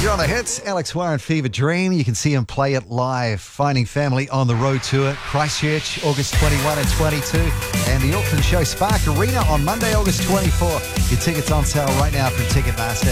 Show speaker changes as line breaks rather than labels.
You're on the hits. Alex Warren, Fever Dream. You can see him play it live. Finding Family on the Road Tour. Christchurch, August 21 and 22. And the Auckland show, Spark Arena, on Monday, August 24. Your tickets on sale right now from Ticketmaster.